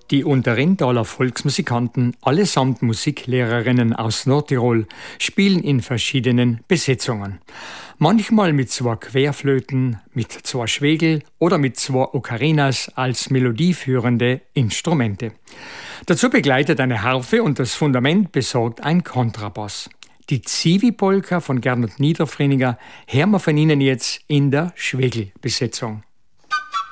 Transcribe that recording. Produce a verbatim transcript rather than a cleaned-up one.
Die Unterrindtaler Volksmusikanten, allesamt Musiklehrerinnen aus Nordtirol, spielen in verschiedenen Besetzungen. Manchmal mit zwei Querflöten, mit zwei Schwegel oder mit zwei Ocarinas als melodieführende Instrumente. Dazu begleitet eine Harfe und das Fundament besorgt ein Kontrabass. Die Zivi-Polka von Gernot Niederfrininger hören wir von Ihnen jetzt in der Schwegelbesetzung.